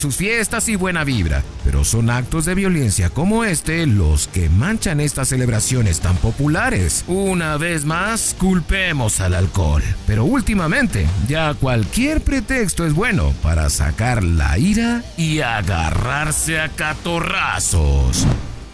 sus fiestas y buena vibra, pero son actos de violencia como este los que manchan estas celebraciones tan populares. Una vez más, culpemos al alcohol, pero últimamente ya cualquier pretexto es bueno para sacar la ira y agarrarse a catorrazos.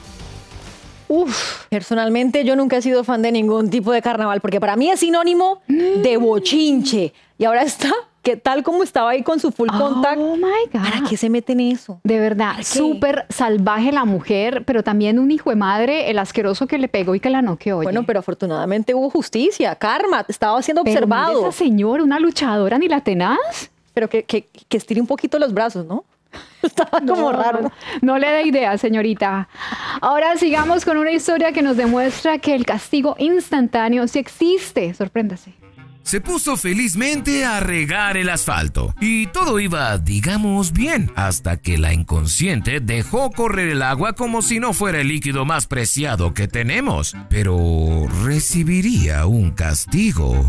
Personalmente yo nunca he sido fan de ningún tipo de carnaval porque para mí es sinónimo de bochinche y ahora está, ¿qué tal como estaba ahí con su full contact? Oh my God. ¿Para qué se mete en eso? De verdad, ¿Para qué? súper salvaje la mujer, pero también un hijo de madre, el asqueroso que le pegó y que la noqueó. Bueno, pero afortunadamente hubo justicia, karma, estaba siendo observado. Mire esa señora, una luchadora ni la tenaz. Pero que estire un poquito los brazos, ¿no? Estaba como raro. No le dé idea, señorita. Ahora sigamos con una historia que nos demuestra que el castigo instantáneo sí existe. Sorpréndase. Se puso felizmente a regar el asfalto y todo iba, digamos, bien, hasta que la inconsciente dejó correr el agua como si no fuera el líquido más preciado que tenemos, pero recibiría un castigo.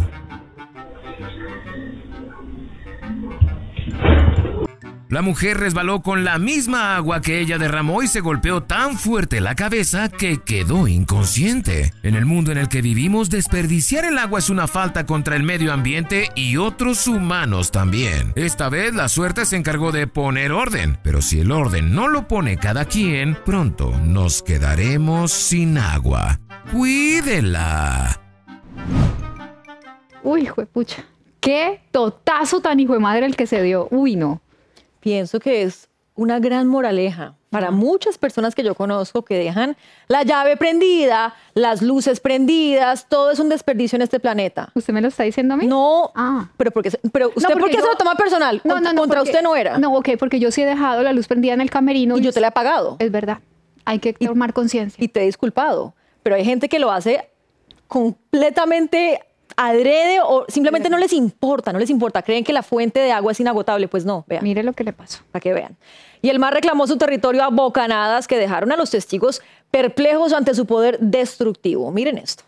La mujer resbaló con la misma agua que ella derramó y se golpeó tan fuerte la cabeza que quedó inconsciente. En el mundo en el que vivimos, desperdiciar el agua es una falta contra el medio ambiente y otros humanos también. Esta vez la suerte se encargó de poner orden, pero si el orden no lo pone cada quien, pronto nos quedaremos sin agua. ¡Cuídela! Uy, juepucha. Qué totazo tan hijo de madre el que se dio. Uy, no. Pienso que es una gran moraleja para muchas personas que yo conozco que dejan la llave prendida, las luces prendidas, todo es un desperdicio en este planeta. ¿Usted me lo está diciendo a mí? No, pero usted No, ¿por qué yo- se lo toma personal? Contra porque- usted no era. No, ok, porque yo sí he dejado la luz prendida en el camerino. Y yo te la he pagado. Es verdad. Hay que tomar conciencia. Y te he disculpado. Pero hay gente que lo hace completamente adrede o simplemente no les importa, no les importa. Creen que la fuente de agua es inagotable. Pues no, vean. Mire lo que le pasó. Para que vean. Y el mar reclamó su territorio a bocanadas que dejaron a los testigos perplejos ante su poder destructivo. Miren esto.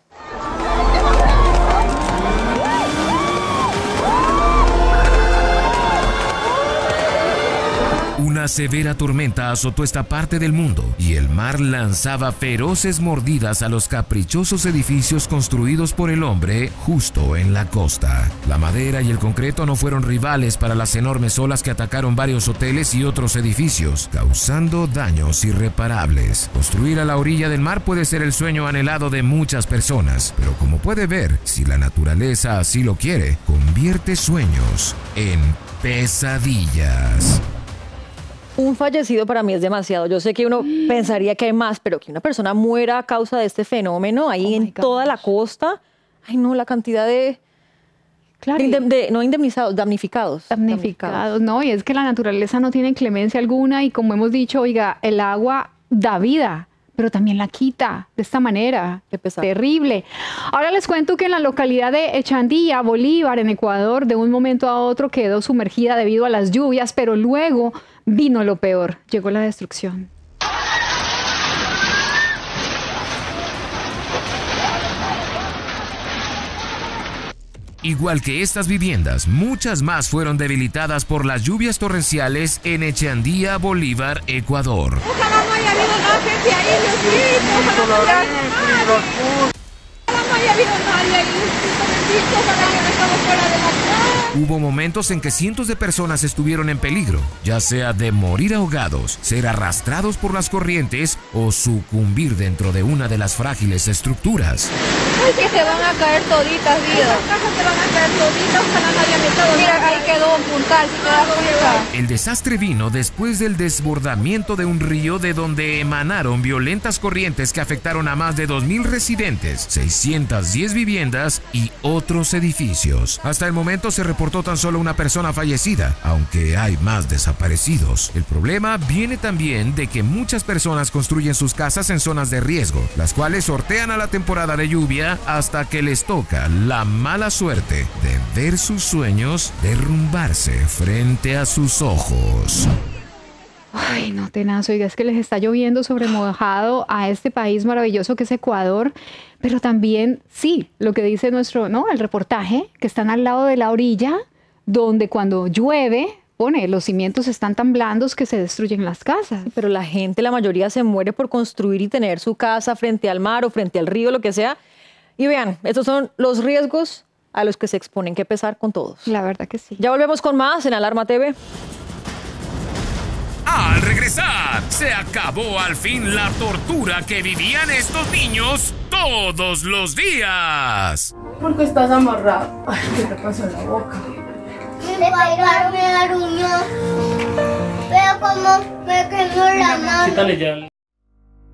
Una severa tormenta azotó esta parte del mundo y el mar lanzaba feroces mordidas a los caprichosos edificios construidos por el hombre justo en la costa. La madera y el concreto no fueron rivales para las enormes olas que atacaron varios hoteles y otros edificios, causando daños irreparables. Construir a la orilla del mar puede ser el sueño anhelado de muchas personas, pero como puede ver, si la naturaleza así lo quiere, convierte sueños en pesadillas. Un fallecido para mí es demasiado. Yo sé que uno pensaría que hay más, pero que una persona muera a causa de este fenómeno ahí en toda la costa. Ay, no, la cantidad de... Claro. no indemnizados, damnificados. Damnificados, no, y es que la naturaleza no tiene clemencia alguna y como hemos dicho, oiga, el agua da vida, pero también la quita de esta manera. Qué pesado. Terrible. Ahora les cuento que en la localidad de Echandía, Bolívar, en Ecuador, de un momento a otro quedó sumergida debido a las lluvias, pero luego vino lo peor, llegó la destrucción. Igual que estas viviendas, muchas más fueron debilitadas por las lluvias torrenciales en Echandía, Bolívar, Ecuador. Ojalá no haya habido más gente ahí, Diosito. Ojalá no haya habido nadie ahí, Diosito bendito. Ojalá que estamos fuera de la ciudad. Hubo momentos en que cientos de personas estuvieron en peligro, ya sea de morir ahogados, ser arrastrados por las corrientes o sucumbir dentro de una de las frágiles estructuras. Ay, que se van a caer toditas, vida. Las casas se van a caer toditas, ojalá no haya metido. Mira, ahí quedó un puntal, si te das cuenta. El desastre vino después del desbordamiento de un río de donde emanaron violentas corrientes que afectaron a más de 2,000 residentes, 610 viviendas y otros edificios. Hasta el momento se reportó tan solo una persona fallecida, aunque hay más desaparecidos. El problema viene también de que muchas personas construyen sus casas en zonas de riesgo, las cuales sortean a la temporada de lluvia hasta que les toca la mala suerte de ver sus sueños derrumbarse frente a sus ojos. Ay, no, tenaz, oiga, es que les está lloviendo sobre mojado a este país maravilloso que es Ecuador, pero también, sí, lo que dice nuestro, ¿no? El reportaje, que están al lado de la orilla, donde cuando llueve, descompone, los cimientos están tan blandos que se destruyen las casas. Pero la gente, la mayoría se muere por construir y tener su casa frente al mar o frente al río, lo que sea. Y vean, estos son los riesgos a los que se exponen, que pesar con todos. La verdad que sí. Ya volvemos con más en Alarma TV. Al regresar, se acabó al fin la tortura que vivían estos niños todos los días. ¿Por qué estás amarrado? Ay, ¿qué te pasó en la boca? Me pagaron, me aruñó, pero como me quemó la mano. Quítale ya.